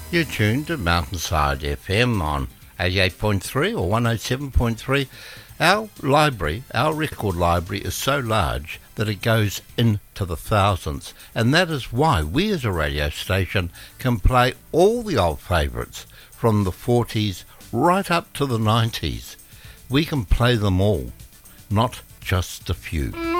You're tuned to Mountainside FM on 88.3 or 107.3. Our library, our record library, is so large that it goes into the thousands, and that is why we as a radio station can play all the old favourites from the 40s right up to the 90s. We can play them all, not just a few.